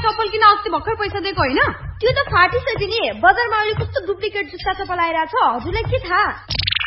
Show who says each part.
Speaker 1: चप्पल किन अस्ति भर्खर पैसा दिएको होइन?
Speaker 2: त्यो त फाटिसक्यो नि। बजारमा अहिले कस्तो डुप्लिकेट जुत्ता चप्पल आइरहेछ, हजुरलाई के थाहा?